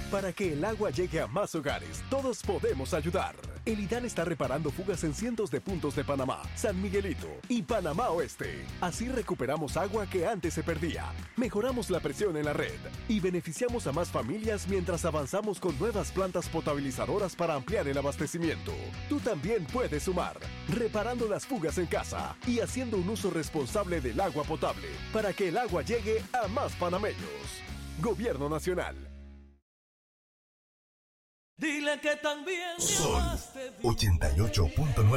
Para que el agua llegue a más hogares, todos podemos ayudar. El IDAN está reparando fugas en cientos de puntos de Panamá, San Miguelito y Panamá Oeste. Así recuperamos agua que antes se perdía, mejoramos la presión en la red y beneficiamos a más familias mientras avanzamos con nuevas plantas potabilizadoras para ampliar el abastecimiento. Tú también puedes sumar, reparando las fugas en casa y haciendo un uso responsable del agua potable para que el agua llegue a más panameños. Gobierno Nacional. Dile que también Sol 88.9.